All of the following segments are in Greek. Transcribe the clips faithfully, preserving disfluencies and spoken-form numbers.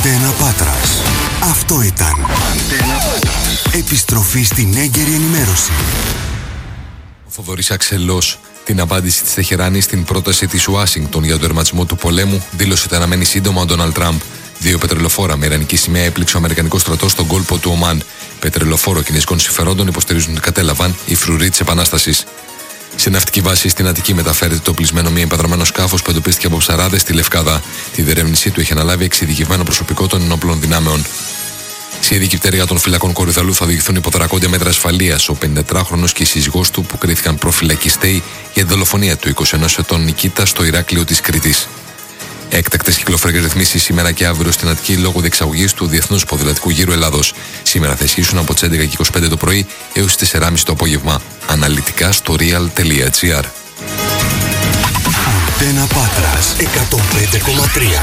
Αντένα Πάτρας. Αυτό ήταν. Αντένα Πάτρας. Επιστροφή στην έγκαιρη ενημέρωση. Ο Θοδωρής Αξελός την απάντηση της Τεχεράνης στην πρόταση της Ουάσιγκτον για τον τερματισμό του πολέμου δήλωσε ότι αναμένει σύντομα ο Ντόναλντ Τραμπ. Δύο πετρελοφόρα με ιρανική σημαία έπληξε ο Αμερικανικός στρατός στον κόλπο του Ομάν. Πετρελοφόρο κινέζικων συμφερόντων υποστηρίζουν ότι κατέλαβαν οι φρουροί της Επανάστασης. Σε ναυτική βάση στην Αττική μεταφέρεται το οπλισμένο μη εμπαδραμένο σκάφος που εντοπίστηκε από ψαράδες στη Λευκάδα. Τη διερεύνησή του έχει αναλάβει εξειδικευμένο προσωπικό των ενόπλων δυνάμεων. Σε ειδική πτέρυγα των φυλακών Κορυδαλού θα οδηγηθούν υπό δρακόντια μέτρα ασφαλείας ο πενηντετράχρονος και η σύζυγός του που κρίθηκαν προφυλακιστέοι για τη δολοφονία του εικοσιενός ετών Νικήτα στο Ηράκλειο της Κρήτης. Έκτακτες κυκλοφορικές ρυθμίσεις σήμερα και αύριο στην Αττική λόγω διεξαγωγής του Διεθνούς Ποδηλατικού Γύρου Ελλάδος. Σήμερα θα ισχύσουν από τις έντεκα και είκοσι πέντε το πρωί έως τις τέσσερις και μισή το απόγευμα. Αναλυτικά στο real τελεία gr. Αντένα Πάτρας εκατόν πέντε κόμμα τρία.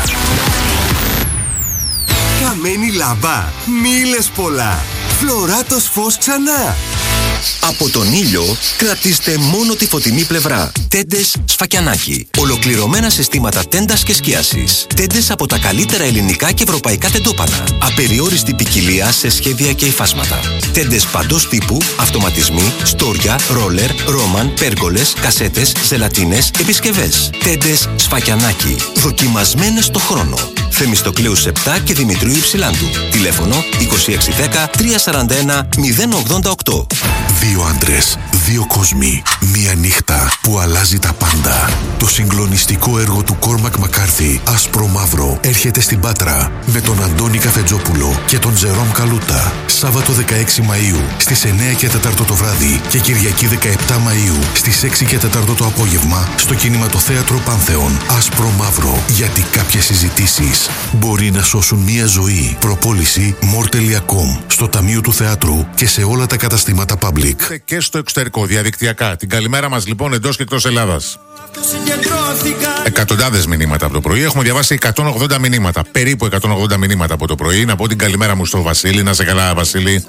Καμένη λαμπά, μίλες πολλά. Φλωράτος φως ξανά. Από τον ήλιο κρατήστε μόνο τη φωτεινή πλευρά. Τέντες Σφακιανάκι. Ολοκληρωμένα συστήματα τέντας και σκίασης. Τέντες από τα καλύτερα ελληνικά και ευρωπαϊκά τεντόπανα. Απεριόριστη ποικιλία σε σχέδια και υφάσματα. Τέντες παντός τύπου, αυτοματισμοί, στόρια, ρόλερ, ρόμαν, πέργολες, κασέτες, ζελατίνες, επισκευές. Τέντες Σφακιανάκι. Δοκιμασμένες στο χρόνο. Θεμιστοκλέους επτά και Δημητρίου Υψηλάντου. Τηλέφωνο είκοσι έξι δέκα τριακόσια σαράντα ένα μηδέν ογδόντα οκτώ. Δύο άντρες, δύο κόσμοι, μία νύχτα που αλλάζει τα πάντα. Το συγκλονιστικό έργο του Κόρμακ Μακάρθι, Άσπρο Μαύρο, έρχεται στην Πάτρα με τον Αντώνη Καφετζόπουλο και τον Τζερόμ Καλούτα. Σάββατο δεκαέξι Μαΐου στις εννέα και τέσσερα το βράδυ και Κυριακή δεκαεπτά Μαΐου στις έξι και τέσσερα το απόγευμα στο Κινηματοθέατρο Πάνθεον. Άσπρο Μαύρο, γιατί κάποιες συζητήσεις μπορεί να σώσουν μία ζωή. Προπόληση μορ τελεία κομ στο Ταμείο του Θεάτρου και σε όλα τα καταστήματα Public. Και στο εξωτερικό, διαδικτυακά. Την καλημέρα μας λοιπόν εντός και εκτός Ελλάδας. Εκατοντάδες μηνύματα από το πρωί. Έχουμε διαβάσει εκατόν ογδόντα μηνύματα. Περίπου εκατόν ογδόντα μηνύματα από το πρωί. Να πω την καλημέρα μου στο Βασίλη. Να σε καλά, Βασίλη.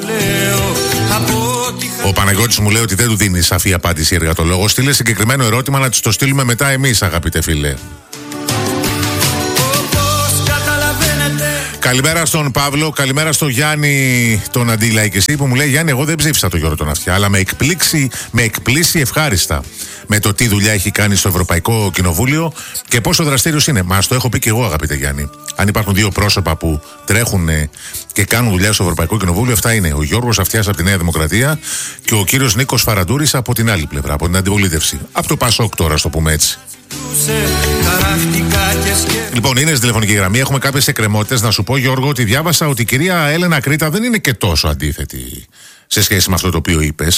Ο Παναγιώτης μου λέει ότι δεν του δίνει σαφή απάντηση η εργατολόγος. Στείλε συγκεκριμένο ερώτημα να της το στείλουμε μετά εμείς, αγαπητέ φίλε. Καλημέρα στον Παύλο, καλημέρα στον Γιάννη τον αντιλαϊκιστή που μου λέει: Γιάννη, εγώ δεν ψήφισα τον Γιώργο τον Αυτιά, αλλά με εκπλήξει, με εκπλήσει ευχάριστα με το τι δουλειά έχει κάνει στο Ευρωπαϊκό Κοινοβούλιο και πόσο δραστήριος είναι. Μα το έχω πει και εγώ, αγαπητέ Γιάννη. Αν υπάρχουν δύο πρόσωπα που τρέχουν και κάνουν δουλειά στο Ευρωπαϊκό Κοινοβούλιο, αυτά είναι ο Γιώργος Αυτιάς από τη Νέα Δημοκρατία και ο κύριος Νίκος Φαραντούρης από την άλλη πλευρά, από την αντιπολίτευση. Από το Πασόκ τώρα, στο πούμε έτσι. Λοιπόν, είναι στη τηλεφωνική γραμμή. Έχουμε κάποιες εκκρεμότητες. Να σου πω, Γιώργο, ότι διάβασα ότι η κυρία Έλενα Κρήτα δεν είναι και τόσο αντίθετη σε σχέση με αυτό το οποίο είπες.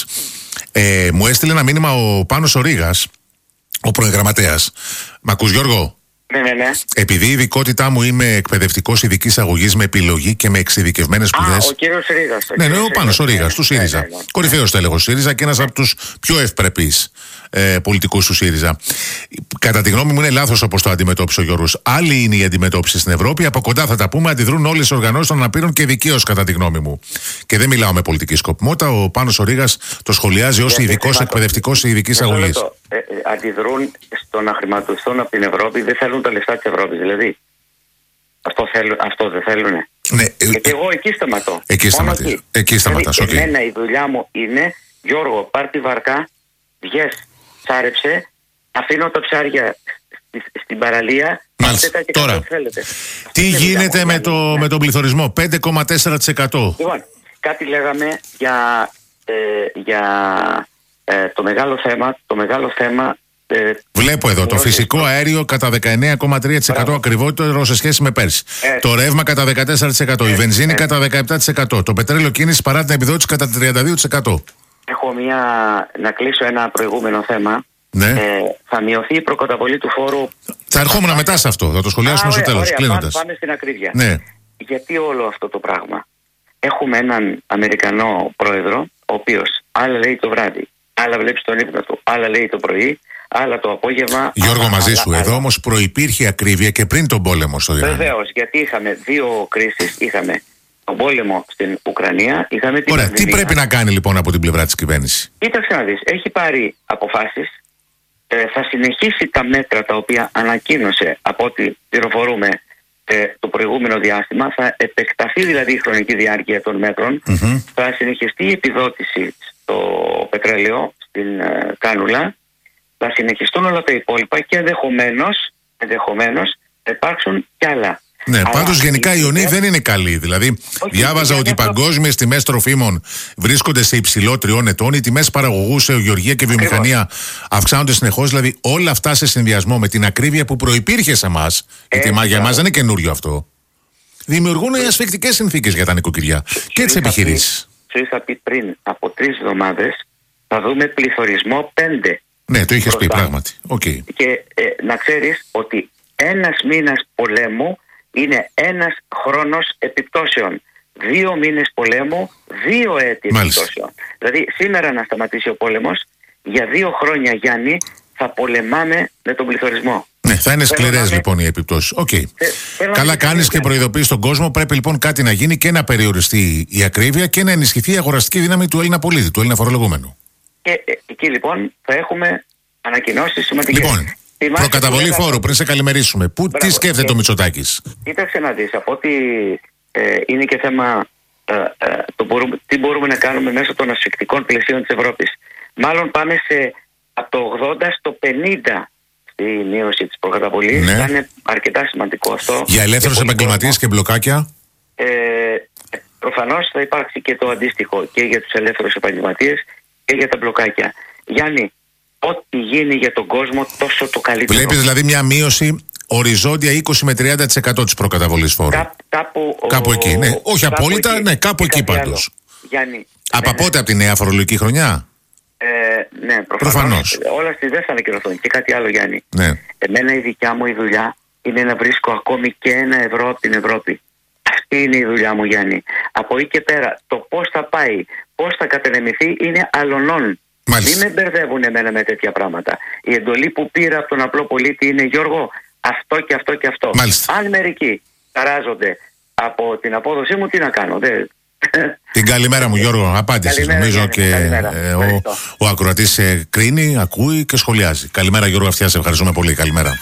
Ε, μου έστειλε ένα μήνυμα ο Πάνος ο Ρήγας, ο πρώην γραμματέας. Μ' ακούς, Γιώργο? Ναι, ναι, ναι. Επειδή η ειδικότητά μου είμαι εκπαιδευτικός ειδικής αγωγής με επιλογή και με εξειδικευμένες σπουδές. Α, ο κύριος Ρήγας. Ναι, ναι, ο Πάνος ο Ρήγας, του ΣΥΡΙΖΑ. Ναι, ναι, ναι. Κορυφαίος τέλεχος ΣΥΡΙΖΑ και ένας από τους πιο ευπρεπείς ε, πολιτικούς του ΣΥΡΙΖΑ. Κατά τη γνώμη μου, είναι λάθος όπως το αντιμετώπισε ο Γιώργος. Άλλη είναι η αντιμετώπιση στην Ευρώπη. Από κοντά θα τα πούμε. Αντιδρούν όλες οι οργανώσεις των αναπήρων και δικαίως, κατά τη γνώμη μου. Και δεν μιλάω με πολιτική σκοπιμότητα. Ο Πάνος ο Ρήγας το σχολιάζει ως ειδικός εκπαιδευτικός ειδικής αγωγής. Ε, αντιδρούν στο να χρηματοδοτηθούν από την Ευρώπη, δεν θέλουν τα λεφτά της Ευρώπης, δηλαδή. Αυτό, θέλουν, αυτό δεν θέλουνε. Ναι, γιατί εγώ εκεί σταματώ. Εκεί σταματάς. Εκεί, εκεί σταματάς. Δηλαδή, εμένα η δουλειά μου είναι, Γιώργο, πάρ' τη βαρκά, βγες, ψάρεψε, αφήνω τα ψάρια στη, στην παραλία. Μάλιστα. Τώρα, τι γίνεται με, το, ναι. με τον πληθωρισμό, πέντε κόμμα τέσσερα τοις εκατό. Λοιπόν, κάτι λέγαμε για, ε, για ε, το μεγάλο θέμα, το μεγάλο θέμα. Ε, Βλέπω εδώ το φυσικό αέριο κατά δεκαεννέα κόμμα τρία τοις εκατό ακριβότερο σε σχέση με πέρσι. Ε, το ρεύμα κατά δεκατέσσερα τοις εκατό. Ε, η βενζίνη ε, κατά δεκαεπτά τοις εκατό. Το πετρέλαιο κίνηση παρά την επιδότηση κατά τριάντα δύο τοις εκατό. Έχω μια. Να κλείσω ένα προηγούμενο θέμα. Ναι. Ε, θα μειωθεί η προκαταβολή του φόρου. Θα ερχόμουν μετά σε αυτό. Θα το σχολιάσουμε στο τέλος. Πάμε, πάμε στην ακρίβεια. Ναι. Γιατί όλο αυτό το πράγμα? Έχουμε έναν Αμερικανό πρόεδρο, ο οποίος άλλα λέει το βράδυ, άλλα βλέπει τον ύπνο του, άλλα λέει το πρωί, άλλα το απόγευμα. Γιώργο, άλλα, μαζί άλλα, σου. άλλα. Εδώ όμως προϋπήρχε ακρίβεια και πριν τον πόλεμο στο Ιράν. Βεβαίως, γιατί είχαμε δύο κρίσεις. Είχαμε τον πόλεμο στην Ουκρανία, είχαμε την. Ωραία, πανδημία. τι πρέπει να κάνει λοιπόν από την πλευρά της κυβέρνησης? Κοίταξε να δεις, έχει πάρει αποφάσεις. Ε, θα συνεχίσει τα μέτρα τα οποία ανακοίνωσε, από ό,τι πληροφορούμε, ε, το προηγούμενο διάστημα, θα επεκταθεί δηλαδή η χρονική διάρκεια των μέτρων, Mm-hmm. θα συνεχιστεί η επιδότηση στο πετρέλαιο, στην ε, κάνουλα, θα συνεχιστούν όλα τα υπόλοιπα και ενδεχομένως, ενδεχομένως θα υπάρξουν κι άλλα. Ναι, Αλλά πάντως γενικά η ιονή τιμές... δεν είναι καλή. Δηλαδή, Όχι, διάβαζα ότι οι αυτό... παγκόσμιες τιμές τροφίμων βρίσκονται σε υψηλό τριών ετών, οι τιμές παραγωγού σε γεωργία και βιομηχανία Ακριβώς. αυξάνονται συνεχώς. Δηλαδή, όλα αυτά σε συνδυασμό με την ακρίβεια που προϋπήρχε σε εμάς, γιατί για εμάς δεν είναι καινούριο αυτό, δημιουργούν οι ασφικτικές συνθήκες για τα νοικοκυριά και τις επιχειρήσεις. Σου είχα πει πριν, από τρεις εβδομάδες θα δούμε πληθωρισμό πέντε. Ναι, το είχες πει πράγματι. Okay. Και ε, να ξέρεις ότι ένας μήνας πολέμου είναι ένας χρόνος επιπτώσεων. Δύο μήνες πολέμου, δύο έτη Μάλιστα. επιπτώσεων. Δηλαδή σήμερα να σταματήσει ο πόλεμος, για δύο χρόνια, Γιάννη, θα πολεμάμε με τον πληθωρισμό. Ναι, θα είναι σκληρές να... λοιπόν οι επιπτώσεις. Okay. Ε, Καλά κάνεις και προειδοποιείς τον κόσμο. Πρέπει λοιπόν κάτι να γίνει και να περιοριστεί η ακρίβεια και να ενισχυθεί η αγοραστική δύναμη του Έλληνα πολίτη, του Έλληνα φορολογούμενου. Και ε, εκεί λοιπόν θα έχουμε ανακοινώσεις σημαντικές. Λοιπόν, προκαταβολή φόρου, πριν σε καλημερίσουμε. Πού, τι σκέφτεται ο Μητσοτάκης? Κοίταξε να δεις, από ότι ε, είναι και θέμα ε, ε, το μπορούμε, τι μπορούμε να κάνουμε μέσω των ασφικτικών πλαισίων της Ευρώπης. Μάλλον πάμε σε, από το ογδόντα στο πενήντα στη μείωση της προκαταβολής. Ναι. Θα είναι αρκετά σημαντικό αυτό. Για ελεύθερους επαγγελματίες και μπλοκάκια. Ε, προφανώς θα υπάρξει και το αντίστοιχο και για τους ελεύθερους επαγγελματίες και για τα μπλοκάκια. Γιάννη, ό,τι γίνει για τον κόσμο τόσο το καλύτερο. Βλέπεις δηλαδή μια μείωση οριζόντια είκοσι με τριάντα τοις εκατό της προκαταβολής φόρου. Κά, κάπου, κάπου ο, εκεί, ναι. Όχι κάπου απόλυτα, εκεί. ναι, κάπου εκεί πάντως. Γιάννη, από ναι, πότε, από τη νέα φορολογική χρονιά? Ε, ναι, προφανώς. Προφανώς. Όλα στη δεν θα ανακοινωθούν. Και κάτι άλλο, Γιάννη. Ναι. Εμένα η δικιά μου η δουλειά είναι να βρίσκω ακόμη και ένα ευρώ από την Ευρώπη. Αυτή είναι η δουλειά μου, Γιάννη. Από εκεί και πέρα, το πώς θα πάει, πώς θα κατανεμηθεί είναι αλωνών. Μάλιστα. Μην με μπερδεύουν εμένα με τέτοια πράγματα. Η εντολή που πήρα από τον απλό πολίτη είναι, Γιώργο, αυτό και αυτό και αυτό. Μάλιστα. Αν μερικοί ταράζονται από την απόδοσή μου, τι να κάνω? Δεν... Την καλημέρα μου, Γιώργο. Απάντησες. Νομίζω Γιάννη, και ε, ο, ο ακροατής ε, κρίνει, ακούει και σχολιάζει. Καλημέρα, Γιώργο Αυτιά, σε ευχαριστούμε πολύ. Καλημέρα.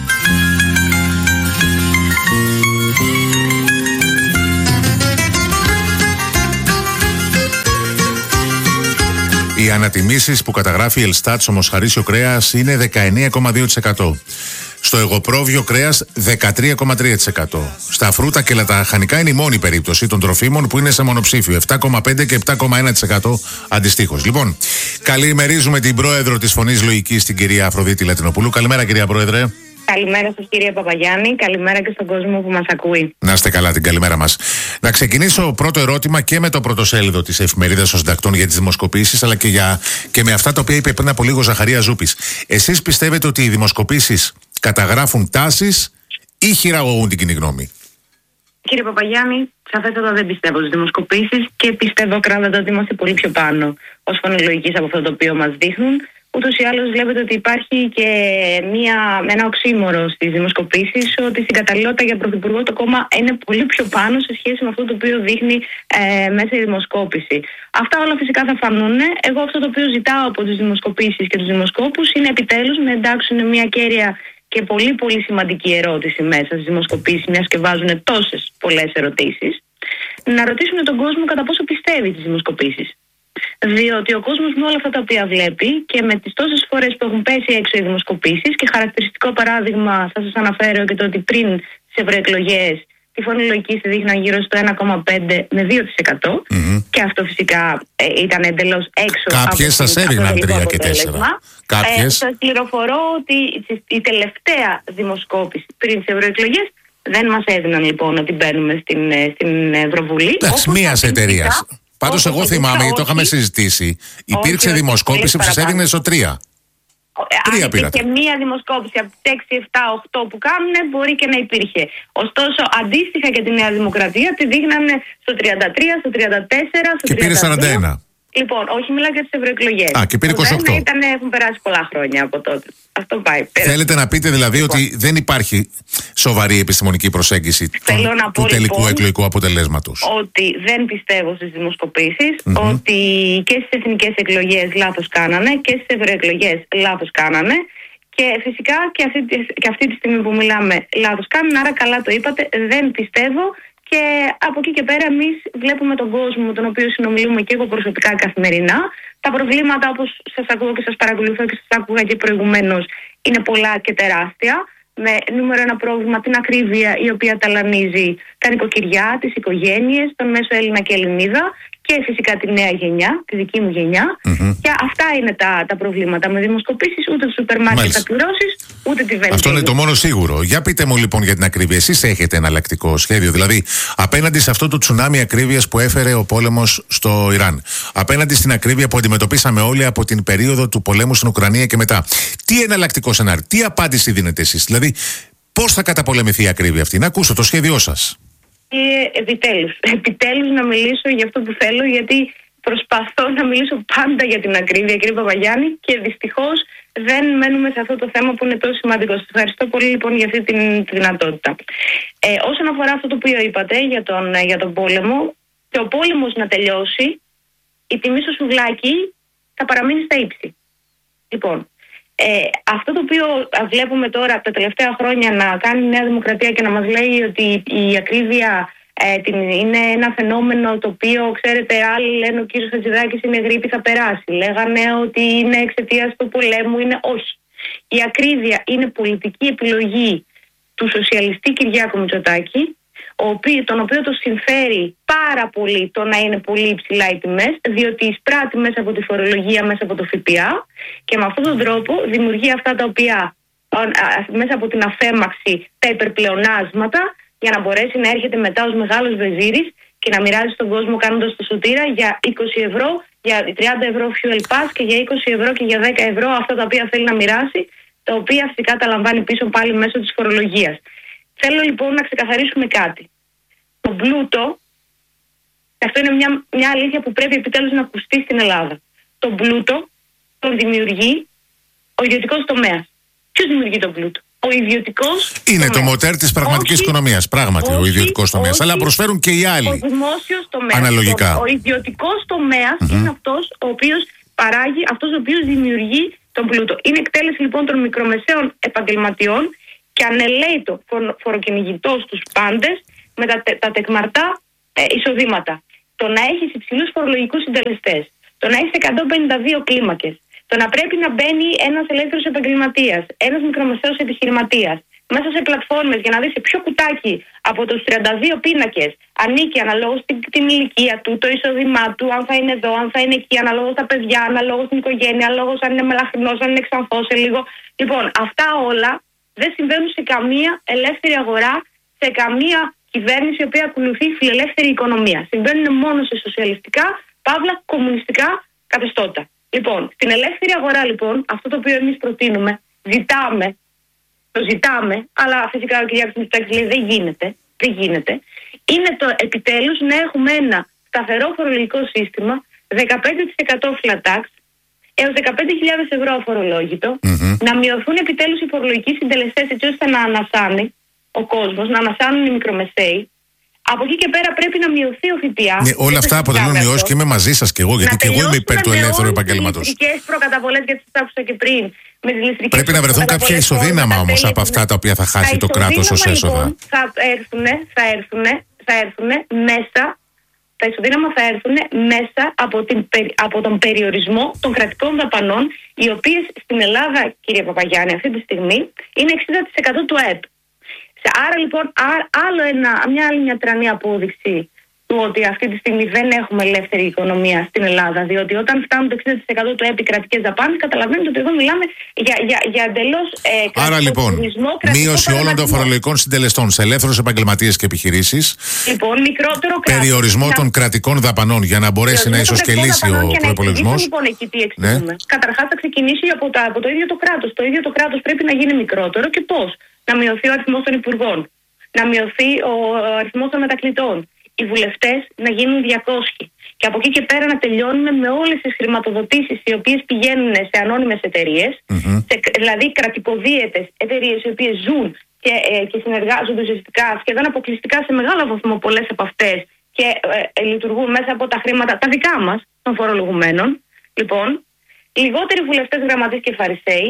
Οι ανατιμήσεις που καταγράφει η Ελστάτ στο μοσχαρίσιο κρέας είναι δεκαεννέα κόμμα δύο τοις εκατό. Στο εγωπρόβιο κρέας δεκατρία κόμμα τρία τοις εκατό. Στα φρούτα και λαχανικά είναι η μόνη περίπτωση των τροφίμων που είναι σε μονοψήφιο, επτά κόμμα πέντε και επτά κόμμα ένα τοις εκατό αντιστοίχως. Λοιπόν, καλημερίζουμε την πρόεδρο της Φωνής Λογικής, την κυρία Αφροδίτη Λατινοπούλου. Καλημέρα, κυρία Πρόεδρε. Καλημέρα σας, κύριε Παπαγιάννη. Καλημέρα και στον κόσμο που μας ακούει. Να είστε καλά, την καλημέρα μας. Να ξεκινήσω πρώτο ερώτημα και με το πρωτοσέλιδο της εφημερίδας των συντακτών για τις δημοσκοπήσεις, αλλά και, για, και με αυτά τα οποία είπε πριν από λίγο Ζαχαρία Ζούπης. Εσείς πιστεύετε ότι οι δημοσκοπήσεις καταγράφουν τάσεις ή χειραγωγούν την κοινή γνώμη? Κύριε Παπαγιάννη, σαφέστατα δεν πιστεύω στις δημοσκοπήσεις και πιστεύω κράτατα ότι είμαστε πολύ πιο πάνω ως Φωνή Λογικής από αυτό το οποίο μας δείχνουν. Ούτως ή άλλως βλέπετε ότι υπάρχει και μια, ένα οξύμορο στις δημοσκοπήσεις, ότι στην καταλληλότητα για πρωθυπουργό το κόμμα είναι πολύ πιο πάνω σε σχέση με αυτό το οποίο δείχνει ε, μέσα η δημοσκόπηση. Αυτά όλα φυσικά θα φανούν. Εγώ αυτό το οποίο ζητάω από τις δημοσκοπήσεις και τους δημοσκόπους είναι επιτέλους να εντάξουν μια κέρια και πολύ πολύ σημαντική ερώτηση μέσα στις δημοσκοπήσεις, μιας και βάζουν τόσες πολλές ερωτήσεις, να ρωτήσουν τον κόσμο κατά πόσο πιστεύει τις δημοσκοπήσεις. Διότι ο κόσμος με όλα αυτά τα οποία βλέπει και με τις τόσες φορές που έχουν πέσει έξω οι δημοσκοπήσεις, και χαρακτηριστικό παράδειγμα θα σας αναφέρω και το ότι πριν τις ευρωεκλογές τη Φωνή Λογικής τη δείχναν γύρω στο ένα κόμμα πέντε με δύο τοις εκατό, mm-hmm. και αυτό φυσικά ε, ήταν εντελώς έξω. Κάποιες σας έδειχναν τρία και τέσσερα. Ε, σας πληροφορώ ότι η τελευταία δημοσκόπηση πριν τις ευρωεκλογές δεν μας έδιναν λοιπόν ότι μπαίνουμε στην, στην Ευρωβουλή. Εντάξει, μίας εταιρείας. Πάντως εγώ θυμάμαι, γιατί το είχαμε συζητήσει, υπήρξε όχι, δημοσκόπηση που σας έδινε στο τρία. Τρία πήρατε. Και μία δημοσκόπηση από τις έξι, επτά, οκτώ που κάνουν μπορεί και να υπήρχε. Ωστόσο, αντίστοιχα και τη Νέα Δημοκρατία τη δείχνανε στο τριάντα τρία, στο τριάντα τέσσερα, στο και πήρε σαράντα ένα. Λοιπόν, όχι, μιλάω για τις ευρωεκλογές. Α, και πήρε είκοσι οκτώ. Ήταν, έχουν περάσει πολλά χρόνια από τότε. Αυτό πάει. Θέλετε να πείτε δηλαδή λοιπόν. ότι δεν υπάρχει σοβαρή επιστημονική προσέγγιση του, του πω, τελικού λοιπόν, εκλογικού αποτελέσματος? Ότι δεν πιστεύω στις δημοσκοπήσεις, mm-hmm. ότι και στις εθνικές εκλογές λάθος κάνανε και στις ευρωεκλογές λάθος κάνανε, Και φυσικά και αυτή, και αυτή τη στιγμή που μιλάμε λάθος κάνουν, άρα καλά το είπατε, δεν πιστεύω. Και από εκεί και πέρα εμείς βλέπουμε τον κόσμο με τον οποίο συνομιλούμε και εγώ προσωπικά καθημερινά. Τα προβλήματα, όπως σας ακούω και σας παρακολουθώ και σας άκουγα και προηγουμένως, είναι πολλά και τεράστια. Με νούμερο ένα πρόβλημα την ακρίβεια, η οποία ταλανίζει τα νοικοκυριά, τις οικογένειες, τον μέσο Έλληνα και Ελληνίδα και φυσικά τη νέα γενιά, τη δική μου γενιά. Mm-hmm. Και αυτά είναι τα, τα προβλήματα. Με δημοσκοπήσεις ούτε το σούπερ μάρκετ θα πληρώσεις, ούτε τη βενζίνη. Αυτό είναι το μόνο σίγουρο. Για πείτε μου λοιπόν για την ακρίβεια. Εσείς έχετε εναλλακτικό σχέδιο? Δηλαδή, απέναντι σε αυτό το τσουνάμι ακρίβειας που έφερε ο πόλεμος στο Ιράν, απέναντι στην ακρίβεια που αντιμετωπίσαμε όλοι από την περίοδο του πολέμου στην Ουκρανία και μετά, τι εναλλακτικό σενάριο, τι απάντηση δίνετε εσείς? Δηλαδή, πώς θα καταπολεμηθεί η ακρίβεια αυτή? Να ακούσω το σχέδιό σας. Ε, επιτέλους, επιτέλους να μιλήσω για αυτό που θέλω, γιατί προσπαθώ να μιλήσω πάντα για την ακρίβεια, κύριε Παπαγιάννη, και δυστυχώς δεν μένουμε σε αυτό το θέμα που είναι τόσο σημαντικό. Σας ευχαριστώ πολύ λοιπόν για αυτή την τη δυνατότητα. Ε, όσον αφορά αυτό το οποίο είπατε για τον, για τον πόλεμο, και ο πόλεμος να τελειώσει, η τιμή στο σουβλάκι θα παραμείνει στα ύψη. Λοιπόν, Ε, αυτό το οποίο βλέπουμε τώρα τα τελευταία χρόνια να κάνει η Νέα Δημοκρατία και να μας λέει ότι η ακρίβεια ε, την, είναι ένα φαινόμενο το οποίο, ξέρετε, άλλοι λένε ο κύριος Χατζηδάκης είναι γρίπη, θα περάσει. Λέγανε ότι είναι εξαιτίας του πολέμου, είναι όχι. Η ακρίβεια είναι πολιτική επιλογή του σοσιαλιστή Κυριάκου Μητσοτάκη, τον οποίο το συμφέρει πάρα πολύ το να είναι πολύ υψηλά οι τιμές, διότι εισπράττει μέσα από τη φορολογία, μέσα από το ΦΠΑ, και με αυτόν τον τρόπο δημιουργεί αυτά τα οποία μέσα από την αφέμαξη τα υπερπλεονάσματα, για να μπορέσει να έρχεται μετά ως μεγάλος βεζίρης και να μοιράζει στον κόσμο κάνοντας το σωτήρα για είκοσι ευρώ, για τριάντα ευρώ fuel pass και για είκοσι ευρώ και για δέκα ευρώ αυτά τα οποία θέλει να μοιράσει, τα οποία φυσικά τα λαμβάνει πίσω πάλι μέσω της φορολογίας. Θέλω λοιπόν να ξεκαθαρίσουμε κάτι. Το πλούτο, αυτό είναι μια, μια αλήθεια που πρέπει επιτέλους να ακουστεί στην Ελλάδα. Το πλούτο τον δημιουργεί ο ιδιωτικός τομέας. Ποιος δημιουργεί τον πλούτο? Ο ιδιωτικός Είναι τομέας. το μοτέρ της πραγματικής οικονομίας. Πράγματι, όχι, ο ιδιωτικός τομέας. Αλλά προσφέρουν και οι άλλοι. Ο δημόσιος τομέας. Αναλογικά. Ο, ο ιδιωτικός τομέας mm-hmm. είναι αυτός ο οποίος παράγει, αυτός ο οποίος δημιουργεί τον πλούτο. Είναι εκτέλεση λοιπόν των μικρομεσαίων επαγγελματιών και ανελαίητο φοροκυνηγητό στους πάντες με τα, τα τεκμαρτά ε, εισοδήματα. Το να έχεις υψηλούς φορολογικούς συντελεστές, το να έχεις εκατόν πενήντα δύο κλίμακες, το να πρέπει να μπαίνει ένας ελεύθερος επαγγελματίας, ένας μικρομεσαίος επιχειρηματίας μέσα σε πλατφόρμες για να δεις σε ποιο κουτάκι από τους τριάντα δύο πίνακες ανήκει αναλόγως την, την ηλικία του, το εισόδημά του, αν θα είναι εδώ, αν θα είναι εκεί, αναλόγως τα παιδιά, αναλόγως την οικογένεια, αναλόγως αν είναι μελαχρινός, αν είναι ξανθός σε λίγο. Λοιπόν, αυτά όλα δεν συμβαίνουν σε καμία ελεύθερη αγορά, σε καμία κυβέρνηση η οποία ακολουθεί φιλελεύθερη οικονομία. Συμβαίνουν μόνο σε σοσιαλιστικά, παύλα κομμουνιστικά καθεστώτα. Λοιπόν, στην ελεύθερη αγορά λοιπόν, αυτό το οποίο εμείς προτείνουμε, ζητάμε, το ζητάμε, αλλά φυσικά ο κ. Μητσοτάκης λέει δεν γίνεται, δεν γίνεται, είναι το επιτέλους να έχουμε ένα σταθερό φορολογικό σύστημα, δεκαπέντε τοις εκατό flat tax, έως δεκαπέντε χιλιάδες ευρώ αφορολόγητο, mm-hmm. να μειωθούν επιτέλους οι φορολογικοί συντελεστές έτσι ώστε να ανασάνει ο κόσμος, να ανασάνουν οι μικρομεσαίοι. Από εκεί και πέρα πρέπει να μειωθεί ο ΦΠΑ. Ναι, όλα αυτά αποτελούν μειώσεις και είμαι μαζί σας και εγώ, γιατί και εγώ είμαι υπέρ του ελεύθερου επαγγέλματος. Με τις ληστρικές προκαταβολές, γιατί σας άκουσα και πριν. Με τις ληστρικές πρέπει να βρεθούν κάποια ισοδύναμα όμως από αυτά τα οποία θα χάσει το κράτος ως έσοδα. Λοιπόν, θα έρθουν, θα έρθουν, θα έρθουν μέσα. Τα ισοδύναμα θα έρθουν μέσα από, την, από τον περιορισμό των κρατικών δαπανών, οι οποίες στην Ελλάδα, κύριε Παπαγιάννη, αυτή τη στιγμή είναι εξήντα τοις εκατό του ΑΕΠ. Άρα λοιπόν, άλλο ένα, μια άλλη μια τρανή απόδειξη του ότι αυτή τη στιγμή δεν έχουμε ελεύθερη οικονομία στην Ελλάδα. Διότι όταν φτάνουν το εξήντα τοις εκατό του ΑΕΠ οι κρατικές δαπάνες, καταλαβαίνετε ότι εδώ μιλάμε για, για, για εντελώς ε, Άρα λοιπόν, μείωση όλων των φορολογικών συντελεστών σε ελεύθερους επαγγελματίες και επιχειρήσεις. Λοιπόν, μικρότερο κράτος. Περιορισμό να... των κρατικών δαπανών για να μπορέσει να ισοσκελίσει ο προϋπολογισμός. Λοιπόν, εκεί τι εξηγούμε. Ναι. Καταρχάς θα ξεκινήσει από, τα, από το ίδιο το κράτος. Το ίδιο το κράτος πρέπει να γίνει μικρότερο και πώς? Να μειωθεί ο αριθμός των υπουργών, να μειωθεί ο αριθμός των μετακλητών, οι βουλευτές να γίνουν διακόσιοι. Και από εκεί και πέρα να τελειώνουμε με όλες τις χρηματοδοτήσεις οι οποίες πηγαίνουν σε ανώνυμες εταιρείες, mm-hmm. σε, δηλαδή κρατικοδίαιτες εταιρείες οι οποίες ζουν και, ε, και συνεργάζονται ουσιαστικά σχεδόν αποκλειστικά σε μεγάλο βαθμό πολλές από αυτές και ε, ε, λειτουργούν μέσα από τα χρήματα τα δικά μας των φορολογουμένων. Λοιπόν, λιγότεροι βουλευτές, γραμματείς και φαρισαίοι,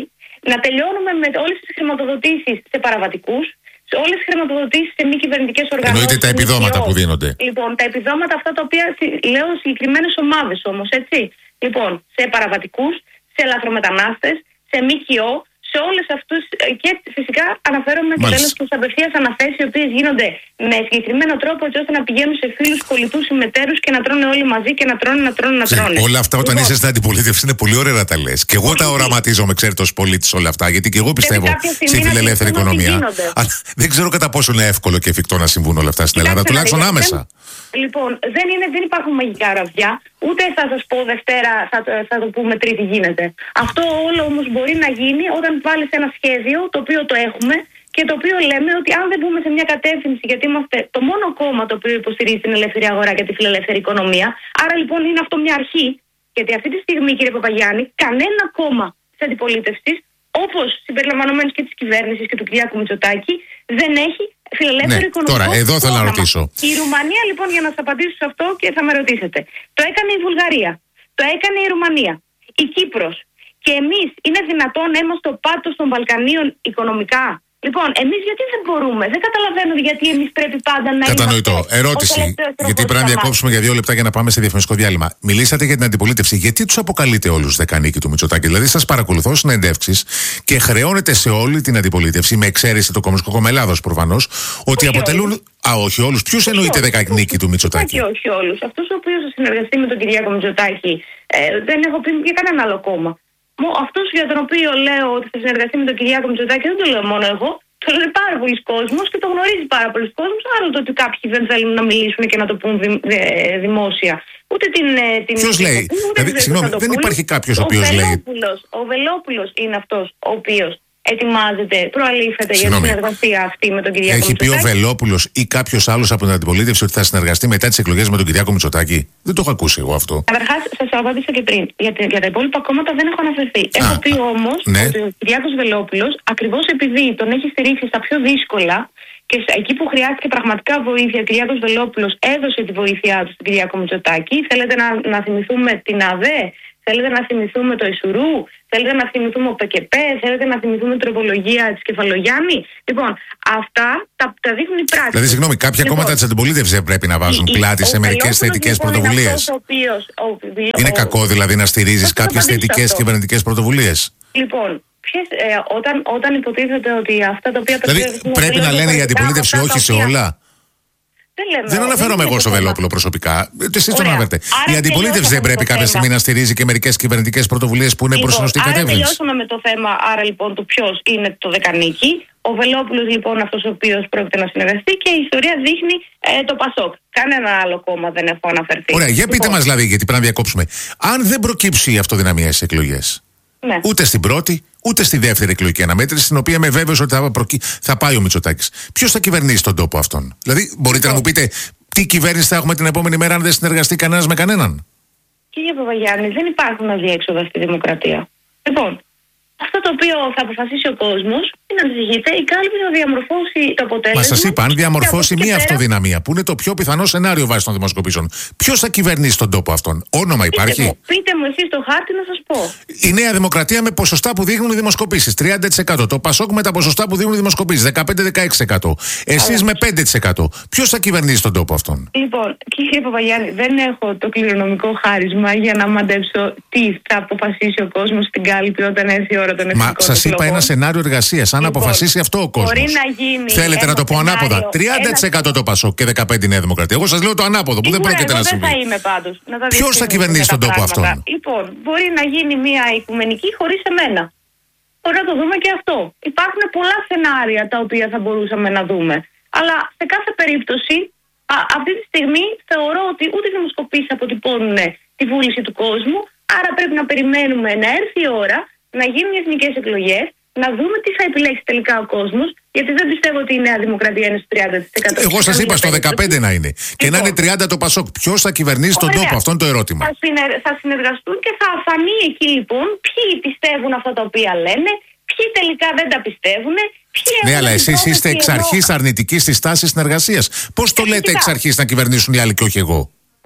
Να τελειώνουμε με όλες τις χρηματοδοτήσεις σε παραβατικούς, σε όλες τις χρηματοδοτήσεις σε μη κυβερνητικές οργανώσεις. Εννοείται τα επιδόματα που δίνονται. Λοιπόν, τα επιδόματα αυτά τα οποία λέω συγκεκριμένες ομάδες όμως, έτσι. Λοιπόν, σε παραβατικούς, σε λαθρομετανάστες, σε ΜΚΟ, σε όλες αυτούς, και φυσικά αναφέρομαι και τέλος στις απευθείας αναθέσεις, οι οποίες γίνονται με συγκεκριμένο τρόπο, έτσι ώστε να πηγαίνουν σε φίλους, κολλητούς, συμμετέρους και να τρώνε όλοι μαζί και να τρώνε, να τρώνε, να τρώνε. Όλα αυτά όταν λοιπόν, είσαι στην αντιπολίτευση είναι πολύ ωραία να τα λες. Και εγώ τα οραματίζομαι, ξέρετε, ως πολίτης όλα αυτά, γιατί και εγώ πιστεύω στη φιλελεύθερη οικονομία. Αλλά δεν ξέρω κατά πόσο είναι εύκολο και εφικτό να συμβούν όλα αυτά στην Ελλάδα, τουλάχιστον άμεσα. Λοιπόν, δεν, είναι, δεν υπάρχουν μαγικά ραβδιά, ούτε θα σας πω Δευτέρα, θα, θα το πούμε Τρίτη γίνεται. Αυτό όλο όμως μπορεί να γίνει όταν βάλεις ένα σχέδιο, το οποίο το έχουμε και το οποίο λέμε ότι αν δεν μπούμε σε μια κατεύθυνση, γιατί είμαστε το μόνο κόμμα το οποίο υποστηρίζει την ελεύθερη αγορά και τη φιλελεύθερη οικονομία, άρα λοιπόν είναι αυτό μια αρχή, γιατί αυτή τη στιγμή, κύριε Παπαγιάννη, κανένα κόμμα της αντιπολίτευσης, όπως συμπεριλαμβανομένως και της κυβέρνησης και του Κυριάκου Μητσοτάκη, δεν έχει φιλελεύθερο ναι, οικονομικό. Τώρα, εδώ θέλω να ρωτήσω. Η Ρουμανία, λοιπόν, για να σας απαντήσω σε αυτό και θα με ρωτήσετε, το έκανε η Βουλγαρία, το έκανε η Ρουμανία, η Κύπρος. Και εμείς είναι δυνατόν να είμαστε ο πάτος των Βαλκανίων οικονομικά? Λοιπόν, εμείς γιατί δεν μπορούμε? Δεν καταλαβαίνω γιατί εμείς πρέπει πάντα να Κατανοητό. είμαστε. Ερώτηση. Γιατί πρέπει να διακόψουμε για δύο λεπτά για να πάμε σε διαφημιστικό διάλειμμα. Μιλήσατε για την αντιπολίτευση. Γιατί τους αποκαλείτε όλους δεκανίκη του Μητσοτάκη? Δηλαδή, σας παρακολουθώ συνεντεύξεις και χρεώνετε σε όλη την αντιπολίτευση, με εξαίρεση το Κομμουνιστικό Κόμμα Ελλάδος προφανώς, ότι όχι αποτελούν. Όλους. Α, όχι όλους. Ποιους εννοείται δεκανίκη του Μητσοτάκη? Όχι, όχι όλους. Αυτός ο οποίος θα συνεργαστεί με τον Κυριάκο Μητσοτάκη, ε, δεν έχω πει για κανένα άλλο κόμμα. Αυτός για τον οποίο λέω ότι θα συνεργαστεί με τον Κυριάκο Μητσοτάκη δεν το λέω μόνο εγώ. Το λένε πάρα πολλοί κόσμος και το γνωρίζει πάρα πολλοί κόσμος. Άλλο το ότι κάποιοι δεν θέλουν να μιλήσουν και να το πούν δη, δη, δημόσια. Ούτε την. την Ποιος λέει? Δηλαδή, συγγνώμη, δεν υπάρχει κάποιος ο οποίος λέει. Ο Βελόπουλος είναι αυτός ο οποίος ετοιμάζεται, προαλήφεται για τη συνεργασία αυτή με τον Κυριάκο Μητσοτάκη. Έχει πει ο Βελόπουλος ή κάποιος άλλος από την αντιπολίτευση ότι θα συνεργαστεί μετά τις εκλογές με τον Κυριάκο Μητσοτάκη? Δεν το έχω ακούσει εγώ αυτό. Καταρχάς, σας απάντησα και πριν. Για, για τα υπόλοιπα κόμματα δεν έχω αναφερθεί. Α, έχω πει όμως ναι. ότι ο Κυριάκος Βελόπουλος, ακριβώς επειδή τον έχει στηρίξει στα πιο δύσκολα και εκεί που χρειάστηκε πραγματικά βοήθεια, ο Κυριάκος Βελόπουλος έδωσε τη βοήθειά του στον Κυριάκο Μητσοτάκη. Θέλετε να, να θυμηθούμε την ΑΔΕ? Θέλετε να θυμηθούμε το Ισουρού? Θέλετε να θυμηθούμε ο ΠΚΠ? Θέλετε να θυμηθούμε την τροπολογία της Κεφαλογιάννη? Λοιπόν, αυτά τα, τα δείχνουν οι πράξεις. Δηλαδή, συγγνώμη, κάποια λοιπόν, κόμματα της αντιπολίτευσης δεν πρέπει να βάζουν η, πλάτη σε μερικές θετικές λοιπόν, πρωτοβουλίες? Είναι, είναι ο, κακό δηλαδή να στηρίζεις κάποιες θετικές κυβερνητικές πρωτοβουλίες? Λοιπόν, ποιες, ε, όταν, όταν υποτίθεται ότι αυτά τα οποία. Δηλαδή, πρέπει να λένε η αντιπολίτευση όχι σε όλα? Δεν, λέμε, δεν αναφέρομαι εγώ στο Βελόπουλο προσωπικά. Εσείς το αναφέρετε. Η αντιπολίτευση δεν πρέπει κάποια στιγμή να στηρίζει και μερικές κυβερνητικές πρωτοβουλίες που είναι λοιπόν, προς σωστή κατεύθυνση? Άρα τελειώσαμε με το θέμα, άρα λοιπόν, του ποιος είναι το δεκανίκη. Ο Βελόπουλος λοιπόν αυτός ο οποίος πρόκειται να συνεργαστεί και η ιστορία δείχνει ε, το Πασόκ. Κανένα άλλο κόμμα δεν έχω αναφερθεί. Ωραία, για πείτε λοιπόν, μας δηλαδή, γιατί πρέπει να διακόψουμε. Αν δεν προκύψει η αυτοδυναμία στις εκλογές, ναι. ούτε στην πρώτη, ούτε στη δεύτερη εκλογική αναμέτρηση, στην οποία είμαι βέβαιος ότι θα, προκύ... θα πάει ο Μητσοτάκης, ποιος θα κυβερνήσει τον τόπο αυτόν? Δηλαδή, μπορείτε λοιπόν, να μου πείτε τι κυβέρνηση θα έχουμε την επόμενη μέρα αν δεν συνεργαστεί κανένας με κανέναν? Κύριε Παπαγιάννη, δεν υπάρχουν αδιέξοδα στη δημοκρατία. Λοιπόν, αυτό το οποίο θα αποφασίσει ο κόσμος είναι να ζυγείται η κάλπη να διαμορφώσει το αποτέλεσμα. Μα σας είπα, αν διαμορφώσει μία πέρα... αυτοδυναμία, που είναι το πιο πιθανό σενάριο βάσει των δημοσκοπήσεων, ποιος θα κυβερνήσει τον τόπο αυτόν? Όνομα υπάρχει? Πείτε μου, πείτε μου εσείς το χάρτη να σας πω. Η Νέα Δημοκρατία με ποσοστά που δείχνουν οι δημοσκοπήσεις τριάντα τοις εκατό. Το Πασόκ με τα ποσοστά που δείχνουν οι δημοσκοπήσεις δεκαπέντε με δεκαέξι τοις εκατό. Εσείς με πέντε τοις εκατό. Ποιος θα κυβερνήσει τον τόπο αυτόν? Λοιπόν, κύριε Παπαγιάννη, δεν έχω το κληρονομικό χάρισμα για να μαντέψω τι θα αποφασίσει ο κόσμος στην κάλπη όταν έρθει η ώρα των εθνικών. Μα σας είπα ένα σενάριο εργασίας. Αν λοιπόν, αποφασίσει αυτό ο κόσμος. Μπορεί να γίνει. Θέλετε να το πω σενάριο, ανάποδα. τριάντα τοις εκατό ένα... το Πασόκ και δεκαπέντε τοις εκατό η Νέα Δημοκρατία. Εγώ σας λέω το ανάποδο που δεν πρόκειται να συμβεί. Δεν θα είμαι πάντως. Ποιος θα κυβερνήσει τον τόπο αυτόν? Λοιπόν, μπορεί να γίνει μια οικουμενική χωρίς εμένα. Μπορεί να το δούμε και αυτό. Υπάρχουν πολλά σενάρια τα οποία θα μπορούσαμε να δούμε. Αλλά σε κάθε περίπτωση, α, αυτή τη στιγμή θεωρώ ότι ούτε οι δημοσκοπήσεις αποτυπώνουν τη βούληση του κόσμου. Άρα πρέπει να περιμένουμε να έρθει η ώρα να γίνουν οι εθνικές εκλογές, να δούμε τι θα επιλέξει τελικά ο κόσμος, γιατί δεν πιστεύω ότι η Νέα Δημοκρατία είναι στο τριάντα τοις εκατό. Εγώ σας είπα στο δεκαπέντε τοις εκατό να είναι. Λοιπόν, και να είναι τριάντα τοις εκατό το Πασόκ. Ποιος θα κυβερνήσει τον τόπο? Αυτό είναι το ερώτημα. Θα, συνεργ, θα συνεργαστούν και θα φανεί εκεί λοιπόν ποιοι πιστεύουν αυτά τα οποία λένε, ποιοι τελικά δεν τα πιστεύουν. Ναι, αλλά εσείς είστε εξ αρχής αρνητικοί στη στάση συνεργασίας. Πώς το λέτε εξ αρχής να κυβερνήσουν οι άλλοι και όχι εγώ?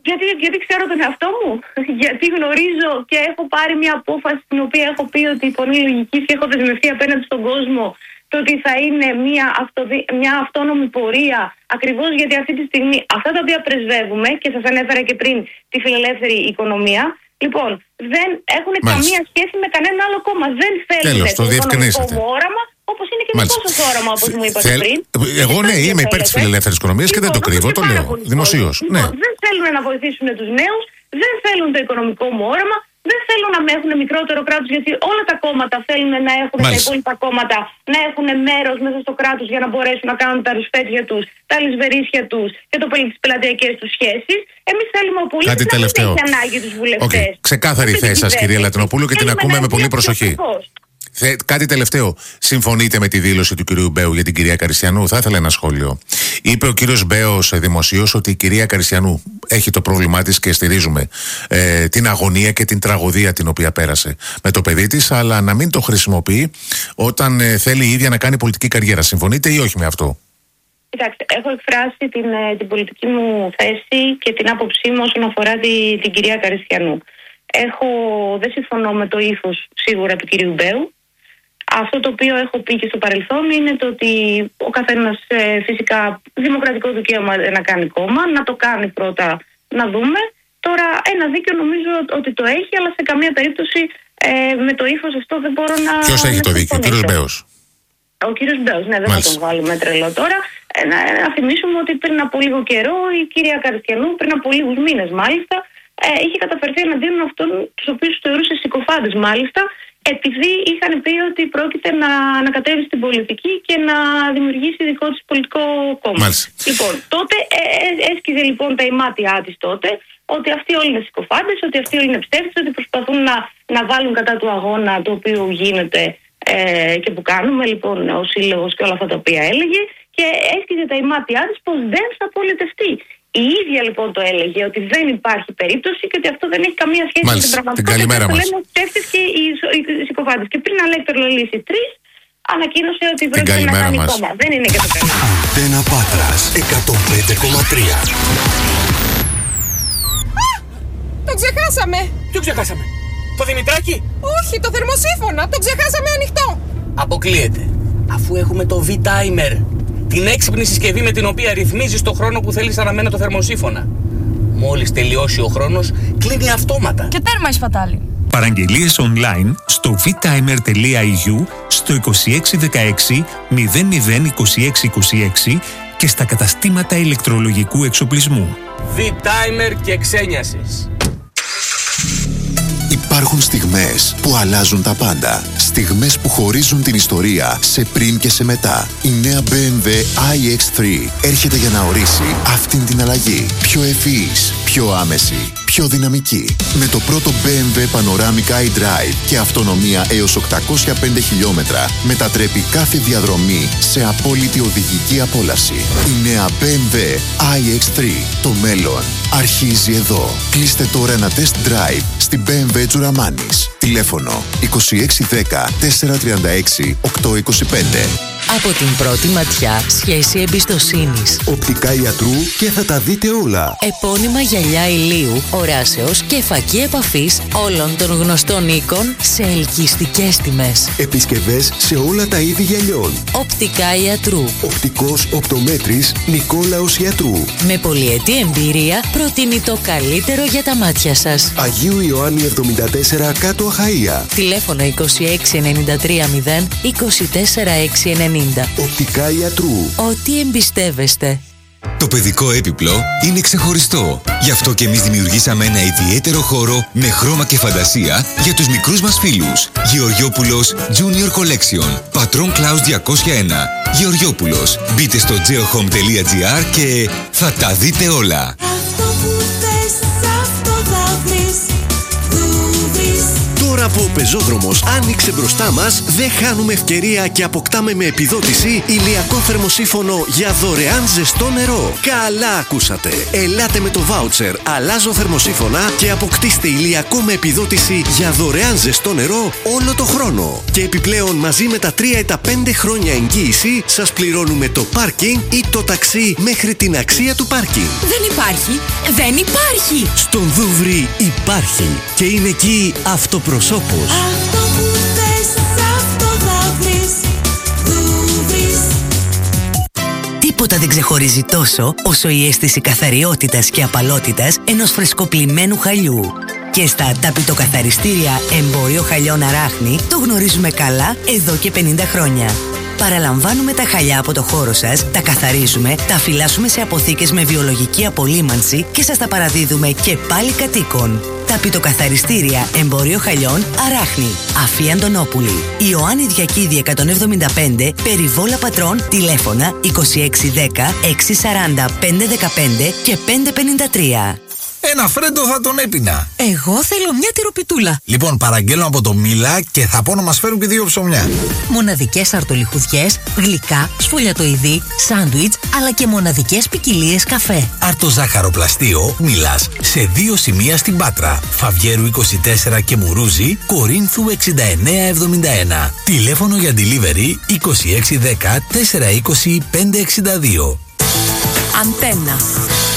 Γιατί, γιατί ξέρω τον εαυτό μου, γιατί γνωρίζω και έχω πάρει μια απόφαση στην οποία έχω πει ότι η φωνή λογικής και έχω δεσμευτεί απέναντι στον κόσμο το ότι θα είναι μια, αυτοδι... μια αυτόνομη πορεία, ακριβώς γιατί αυτή τη στιγμή αυτά τα οποία πρεσβεύουμε, και σας ανέφερα και πριν τη φιλελεύθερη οικονομία, λοιπόν, δεν έχουν Μάλιστα. καμία σχέση με κανένα άλλο κόμμα. Δεν θέλουν το οικονομικό μου όραμα, όπως είναι και δικό σας όραμα, όπως μου είπατε Θέλ... πριν. Εγώ ναι, είμαι υπέρ της φιλελεύθερης οικονομίας και δεν το κρύβω, το λέω δημοσίως. Ναι. Δεν θέλουν να βοηθήσουν τους νέους, δεν θέλουν το οικονομικό μου όραμα, δεν θέλουν να με έχουν μικρότερο κράτος, γιατί όλα τα κόμματα θέλουν να έχουν, Μάλιστα. τα υπόλοιπα κόμματα να έχουν μέρος μέσα στο κράτος για να μπορέσουν να κάνουν τα ρουσφέτια τους, τα λησβερίσια τους και τις πελατειακές τους σχέσεις. Εμείς θέλουμε ο πολίτης να μην έχει ανάγκη τους βουλευτές. Okay. Ξεκάθαρη θέση σας, κυρία Λατινοπούλου, και την ακούμε με πολύ προσοχή. Θε, κάτι τελευταίο. Συμφωνείτε με τη δήλωση του κυρίου Μπέου για την κυρία Καριστιανού? Θα ήθελα ένα σχόλιο. Είπε ο κύριος Μπέος δημοσίως ότι η κυρία Καριστιανού έχει το πρόβλημά της και στηρίζουμε ε, την αγωνία και την τραγωδία την οποία πέρασε με το παιδί της, αλλά να μην το χρησιμοποιεί όταν ε, θέλει η ίδια να κάνει πολιτική καριέρα. Συμφωνείτε ή όχι με αυτό? Κοιτάξτε, έχω εκφράσει την, την πολιτική μου θέση και την άποψή μου όσον αφορά τη, την κυρία Καριστιανού. Έχω, δεν συμφωνώ με το ύφος σίγουρα του κυρίου Μπέου. Αυτό το οποίο έχω πει και στο παρελθόν είναι το ότι ο καθένας ε, φυσικά δημοκρατικό δικαίωμα να κάνει κόμμα, να το κάνει πρώτα να δούμε. Τώρα ένα δίκιο νομίζω ότι το έχει, αλλά σε καμία περίπτωση ε, με το ύφος αυτό δεν μπορώ να... Ποιος έχει το δίκιο, ο κύριος Μπέος? Ο κύριος Μπέος, ναι, δεν Μάλιστα. θα τον βάλουμε τρελό τώρα. Ε, να, να θυμίσουμε ότι πριν από λίγο καιρό η κυρία Καριστιανού, πριν από λίγους μήνες μάλιστα, ε, είχε καταφερθεί εναντίον αυτών τους οποίους θεωρούσε συκοφάντες μάλιστα, επειδή είχαν πει ότι πρόκειται να ανακατεύει στην πολιτική και να δημιουργήσει δικό της πολιτικό κόμμα. Μάλιστα. Λοιπόν, τότε ε, ε, έσκυζε λοιπόν τα ημάτια της τότε ότι αυτοί όλοι είναι συκοφάντες, ότι αυτοί όλοι είναι ψεύτες, ότι προσπαθούν να, να βάλουν κατά του αγώνα το οποίο γίνεται ε, και που κάνουμε λοιπόν ο σύλλογος και όλα αυτά τα οποία έλεγε, και έσκυζε τα ημάτια της πως δεν θα πολιτευτεί. Η ίδια λοιπόν το έλεγε ότι δεν υπάρχει περίπτωση και ότι αυτό δεν έχει καμία σχέση Μάλιστα. με την πραγματικότητα. Καλημέρα μας. Λένε ψεύτες και οι, οι, οι συκοφάντες. Και πριν αλέκτρολολήσει τρεις, ανακοίνωσε ότι πρόκειται να κάνει μας. κόμμα. Δεν είναι και το καλύτερο. Αντένα Πάτρας εκατόν πέντε κόμμα τρία. Το ξεχάσαμε. Ποιο ξεχάσαμε? Το Δημητράκη? Όχι, το θερμοσύφωνα. Το ξεχάσαμε ανοιχτό. Αποκλείεται. Αφού έχουμε το V-Timer, την έξυπνη συσκευή με την οποία ρυθμίζεις το χρόνο που θέλεις αναμένο το θερμοσύφωνα. Μόλις τελειώσει ο χρόνος, κλείνει αυτόματα. Και τέρμα η σπατάλη. Παραγγελίες online στο vtimer.eu, στο είκοσι έξι δεκαέξι μηδέν μηδέν είκοσι έξι είκοσι έξι και στα καταστήματα ηλεκτρολογικού εξοπλισμού. V-Timer και ξένιασες. Υπάρχουν στιγμές που αλλάζουν τα πάντα. Στιγμές που χωρίζουν την ιστορία σε πριν και σε μετά. Η νέα μπι εμ ντάμπλιου άι εξ θρι έρχεται για να ορίσει αυτήν την αλλαγή. Πιο ευφυής, πιο άμεση, πιο δυναμική. Με το πρώτο μπι εμ ντάμπλιου Panoramic iDrive και αυτονομία έως οκτακόσια πέντε χιλιόμετρα μετατρέπει κάθε διαδρομή σε απόλυτη οδηγική απόλαυση. Η νέα μπι εμ ντάμπλιου άι εξ θρι. Το μέλλον αρχίζει εδώ. Κλείστε τώρα ένα test drive στην μπι εμ ντάμπλιου Τζουραμάνης. Τηλέφωνο είκοσι έξι δέκα τετρακόσια τριάντα έξι οκτακόσια είκοσι πέντε. Από την πρώτη ματιά, σχέση εμπιστοσύνης. Οπτικά ιατρού και θα τα δείτε όλα. Επώνυμα γυαλιά ηλίου, οράσεως και φακή επαφής όλων των γνωστών οίκων σε ελκυστικές τιμές. Επισκευές σε όλα τα είδη γυαλιών. Οπτικά ιατρού. Οπτικός οπτομέτρης Νικόλαος Ιατρού. Με πολυετή εμπειρία προτείνει το καλύτερο για τα μάτια σας. Αγίου Ιωάννη εβδομήντα τέσσερα κάτω Αχαΐα. Τηλέφωνο είκοσι έξι ενενήντα τρία μηδέν είκοσι τέσσερα έξι ενενήντα. Οπτικά ιατρού. Ό,τι εμπιστεύεστε. Το παιδικό έπιπλο είναι ξεχωριστό. Γι' αυτό και εμείς δημιουργήσαμε ένα ιδιαίτερο χώρο με χρώμα και φαντασία για τους μικρούς μας φίλους. Γεωργιόπουλος Junior Collection. Πατρών Κλάους διακόσια ένα. Γεωργιόπουλος. Μπείτε στο geohome τελεία gr και θα τα δείτε όλα. Τώρα που ο πεζόδρομος άνοιξε μπροστά μας, δεν χάνουμε ευκαιρία και αποκτάμε με επιδότηση ηλιακό θερμοσύφωνο για δωρεάν ζεστό νερό. Καλά ακούσατε! Ελάτε με το βάουτσερ «Αλλάζω θερμοσύφωνα» και αποκτήστε ηλιακό με επιδότηση για δωρεάν ζεστό νερό όλο το χρόνο. Και επιπλέον μαζί με τα τρία ή τα πέντε χρόνια εγγύηση σας πληρώνουμε το πάρκινγκ ή το ταξί μέχρι την αξία του πάρκινγκ. Δεν υπάρχει! Δεν υπάρχει! Στον Δούβρι υπάρχει και είναι εκεί αυτοπροσώπος. Αυτό που θες, αυτό θα βρεις. Δούβρις. Τίποτα δεν ξεχωρίζει τόσο όσο η αίσθηση καθαριότητας και απαλότητας ενός φρεσκοπλημμένου χαλιού. Και στα ταπητοκαθαριστήρια Εμπόριο Χαλιών Αράχνη το γνωρίζουμε καλά εδώ και πενήντα χρόνια. Παραλαμβάνουμε τα χαλιά από το χώρο σας, τα καθαρίζουμε, τα φυλάσσουμε σε αποθήκες με βιολογική απολύμανση και σας τα παραδίδουμε και πάλι κατοίκων. Ταπητοκαθαριστήρια Εμπόριο Χαλιών Αράχνη. Αφή Αντωνόπουλη. Ιωάννη Διακίδη εκατόν εβδομήντα πέντε, Περιβόλα Πατρών, τηλέφωνα είκοσι έξι δέκα έξι σαράντα πέντε δεκαπέντε και πέντε πενήντα τρία. Ένα φρέντο θα τον έπινα. Εγώ θέλω μια τυροπιτούλα. Λοιπόν, παραγγέλνω από το Μίλα και θα πω να μας φέρουν και δύο ψωμιά. Μοναδικές αρτολιχουδιές, γλυκά, σφολιατοειδή, σάντουιτς, αλλά και μοναδικές ποικιλίες καφέ. Αρτοζάχαροπλαστείο Μίλας. Σε δύο σημεία στην Πάτρα. Φαβιέρου είκοσι τέσσερα και Μουρούζι, Κορίνθου εξήντα εννέα εβδομήντα ένα. Τηλέφωνο για delivery είκοσι έξι δέκα τετρακόσια είκοσι πέντε εξήντα δύο. Αντένα.